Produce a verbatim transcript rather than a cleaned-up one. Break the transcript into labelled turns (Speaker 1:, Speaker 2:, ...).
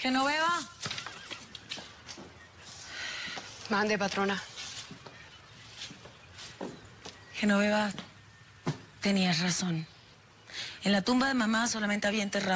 Speaker 1: Genoveva.
Speaker 2: Mande, patrona.
Speaker 1: Genoveva, tenías razón. En la tumba de mamá solamente había enterrado